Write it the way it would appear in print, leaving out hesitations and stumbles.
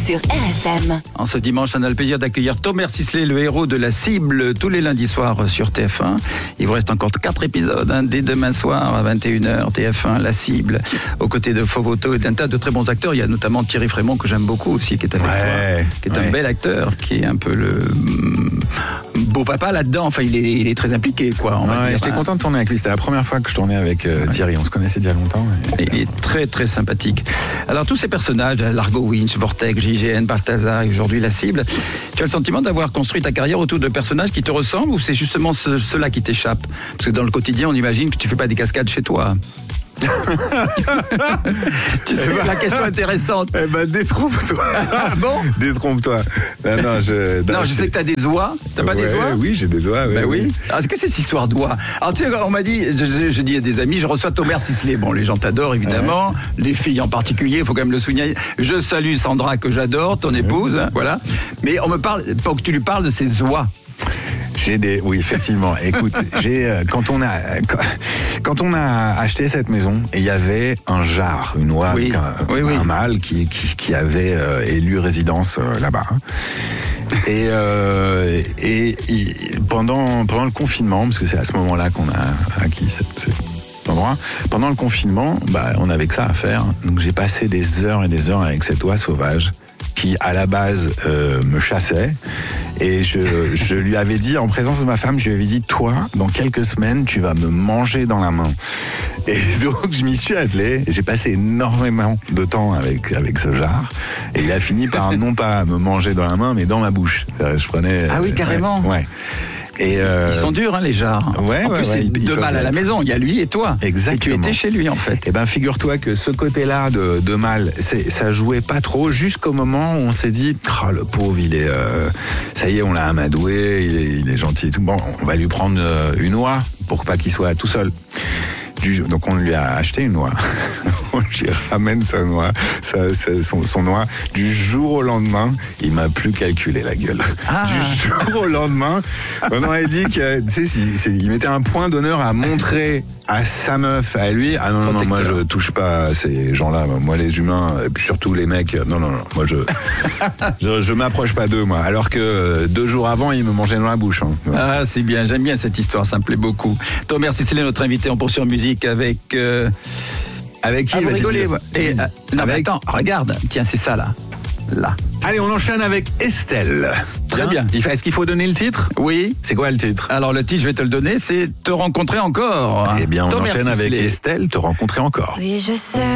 sur RFM. En ce dimanche, on a le plaisir d'accueillir Thomas Sisley, le héros de La Cible, tous les lundis soirs sur TF1. Il vous reste encore 4 épisodes, dès demain soir à 21h, TF1, La Cible, aux côtés de Fovoto et d'un tas de très bons acteurs. Il y a notamment Thierry Frémont, que j'aime beaucoup aussi, qui est avec toi, qui est un bel acteur, qui est un peu le beau papa là-dedans. Enfin, il est très impliqué, quoi. J'étais content de tourner avec lui. C'était la première fois que je tournais avec Thierry. On se connaissait il y a longtemps. Et il est très, très sympathique. Alors, tous ces personnages, Largo Winch, Vortex, JGN, Balthazar et aujourd'hui La Cible, tu as le sentiment d'avoir construit ta carrière autour de personnages qui te ressemblent ou c'est justement ceux-là qui t'échappent? Parce que dans le quotidien, on imagine que tu fais pas des cascades chez toi. Tu sais, la question intéressante. Eh ben, détrompe-toi. Bon. Détrompe-toi. Non, je sais que t'as des oies. T'as pas des oies? Oui, j'ai des oies. Oui. Alors, est-ce que c'est cette histoire d'oies? Alors, tu sais, on m'a dit, je dis à des amis, je reçois Thomas Sisley. Bon, les gens t'adorent, évidemment. Les filles en particulier, il faut quand même le souligner. Je salue Sandra, que j'adore, ton épouse, voilà. Mais on me parle, pour que tu lui parles de ses oies. Oui, effectivement. Écoute, quand on a acheté cette maison, et il y avait un jar, une oie, un mâle qui avait élu résidence là-bas. Et pendant le confinement, parce que c'est à ce moment-là qu'on a acquis cet endroit, pendant le confinement, on n'avait que ça à faire. Donc j'ai passé des heures et des heures avec cette oie sauvage qui, à la base, me chassait. Et je lui avais dit, en présence de ma femme, je lui avais dit, toi, dans quelques semaines, tu vas me manger dans la main. Et donc, je m'y suis attelé. J'ai passé énormément de temps avec ce jar. Et il a fini par, non pas me manger dans la main, mais dans ma bouche. Je prenais... Ah oui, carrément. Ouais. Et ils sont durs, les jars. En plus, c'est deux mâles à la maison. Il y a lui et toi. Exactement. Et tu étais chez lui, en fait. Eh ben, figure-toi que ce côté-là de mâle, ça jouait pas trop jusqu'au moment où on s'est dit, le pauvre, ça y est, on l'a amadoué, il est gentil et tout. Bon, on va lui prendre une oie pour pas qu'il soit tout seul. Donc on lui a acheté une oie. On lui ramène sa noix, son noix. Du jour au lendemain, il m'a plus calculé la gueule. Du jour au lendemain, on aurait dit que, tu sais, il mettait un point d'honneur à montrer à sa meuf, à lui. Ah non, moi je touche pas à ces gens-là. Moi les humains, et puis surtout les mecs, non, moi je m'approche pas d'eux, moi. Alors que 2 jours avant, il me mangeait dans la bouche. Hein. Ah, c'est bien, j'aime bien cette histoire, ça me plaît beaucoup. Thomas Sisley, notre invité, on poursuit en musique avec qui? Vous rigolez. Non, mais attends, regarde. Tiens, c'est ça, là. Allez, on enchaîne avec Estelle. Très bien. Est-ce qu'il faut donner le titre? Oui. C'est quoi le titre? Alors, le titre, je vais te le donner, c'est Te rencontrer encore. Eh bien, on enchaîne avec Estelle, Te rencontrer encore. Oui, je sais.